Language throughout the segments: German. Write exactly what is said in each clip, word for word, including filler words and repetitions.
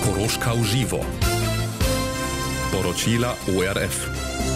Koroška uživo. Poročila O R F.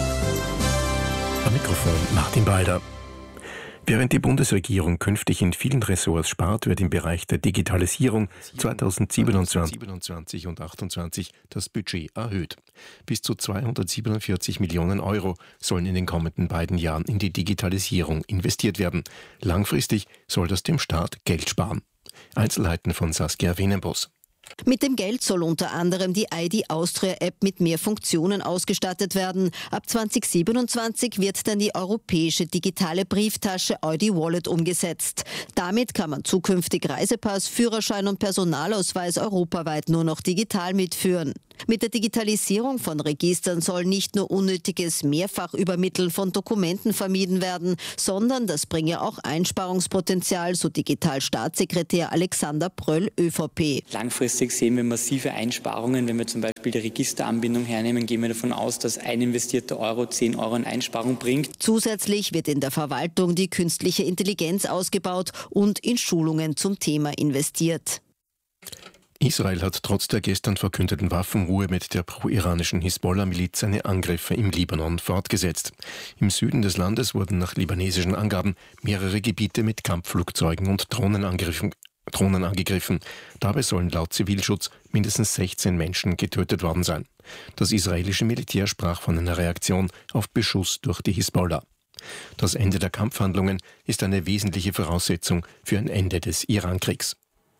Am Mikrofon Martin Balder. Während die Bundesregierung künftig in vielen Ressorts spart, wird im Bereich der Digitalisierung zweitausendsiebenundzwanzig und achtundzwanzig das Budget erhöht. Bis zu zweihundertsiebenundvierzig Millionen Euro sollen in den kommenden beiden Jahren in die Digitalisierung investiert werden. Langfristig soll das dem Staat Geld sparen. Einzelheiten von Saskia Wenenbos. Mit dem Geld soll unter anderem die I D Austria App mit mehr Funktionen ausgestattet werden. Ab zweitausendsiebenundzwanzig wird dann die europäische digitale Brieftasche I D Wallet umgesetzt. Damit kann man zukünftig Reisepass, Führerschein und Personalausweis europaweit nur noch digital mitführen. Mit der Digitalisierung von Registern soll nicht nur unnötiges Mehrfachübermitteln von Dokumenten vermieden werden, sondern das bringe auch Einsparungspotenzial, so Digitalstaatssekretär Alexander Pröll, ÖVP. Langfristig sehen wir massive Einsparungen. Wenn wir zum Beispiel die Registeranbindung hernehmen, gehen wir davon aus, dass ein investierter Euro zehn Euro an Einsparung bringt. Zusätzlich wird in der Verwaltung die künstliche Intelligenz ausgebaut und in Schulungen zum Thema investiert. Israel hat trotz der gestern verkündeten Waffenruhe mit der pro-iranischen Hisbollah-Miliz seine Angriffe im Libanon fortgesetzt. Im Süden des Landes wurden nach libanesischen Angaben mehrere Gebiete mit Kampfflugzeugen und Drohnen angegriffen. Drohnen angegriffen. Dabei sollen laut Zivilschutz mindestens sechzehn Menschen getötet worden sein. Das israelische Militär sprach von einer Reaktion auf Beschuss durch die Hisbollah. Das Ende der Kampfhandlungen ist eine wesentliche Voraussetzung für ein Ende des Irankriegs.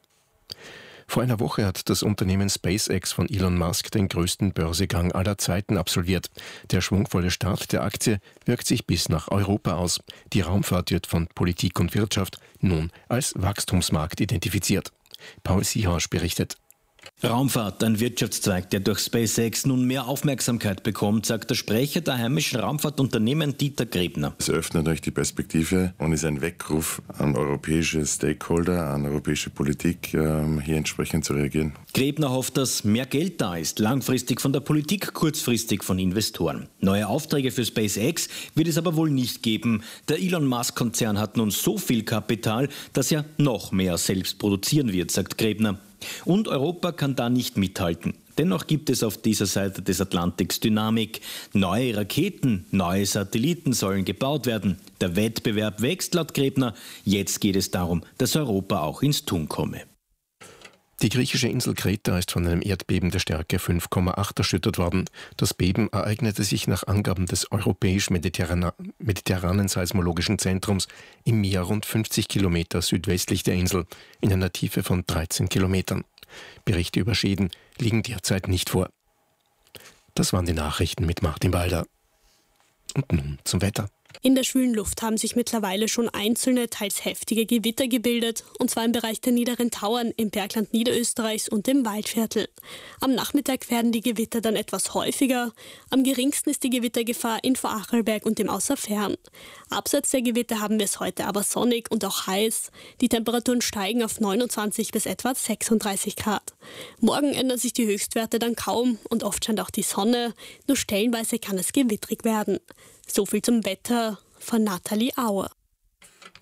Vor einer Woche hat das Unternehmen SpaceX von Elon Musk den größten Börsegang aller Zeiten absolviert. Der schwungvolle Start der Aktie wirkt sich bis nach Europa aus. Die Raumfahrt wird von Politik und Wirtschaft nun als Wachstumsmarkt identifiziert. Paul Sihorsch berichtet. Raumfahrt, ein Wirtschaftszweig, der durch SpaceX nun mehr Aufmerksamkeit bekommt, sagt der Sprecher der heimischen Raumfahrtunternehmen Dieter Grebner. Es öffnet euch die Perspektive und ist ein Weckruf an europäische Stakeholder, an europäische Politik, hier entsprechend zu reagieren. Grebner hofft, dass mehr Geld da ist, langfristig von der Politik, kurzfristig von Investoren. Neue Aufträge für SpaceX wird es aber wohl nicht geben. Der Elon Musk-Konzern hat nun so viel Kapital, dass er noch mehr selbst produzieren wird, sagt Grebner. Und Europa kann da nicht mithalten. Dennoch gibt es auf dieser Seite des Atlantiks Dynamik. Neue Raketen, neue Satelliten sollen gebaut werden. Der Wettbewerb wächst laut Grebner. Jetzt geht es darum, dass Europa auch ins Tun komme. Die griechische Insel Kreta ist von einem Erdbeben der Stärke fünf Komma acht erschüttert worden. Das Beben ereignete sich nach Angaben des Europäisch-Mediterranen Seismologischen Zentrums im Meer rund fünfzig Kilometer südwestlich der Insel, in einer Tiefe von dreizehn Kilometern. Berichte über Schäden liegen derzeit nicht vor. Das waren die Nachrichten mit Martin Balder. Und nun zum Wetter. In der schwülen Luft haben sich mittlerweile schon einzelne, teils heftige Gewitter gebildet, und zwar im Bereich der niederen Tauern im Bergland Niederösterreichs und im Waldviertel. Am Nachmittag werden die Gewitter dann etwas häufiger. Am geringsten ist die Gewittergefahr in Vorarlberg und dem Außerfern. Abseits der Gewitter haben wir es heute aber sonnig und auch heiß. Die Temperaturen steigen auf neunundzwanzig bis etwa sechsunddreißig Grad. Morgen ändern sich die Höchstwerte dann kaum und oft scheint auch die Sonne. Nur stellenweise kann es gewittrig werden. So viel zum Wetter von Nathalie Auer.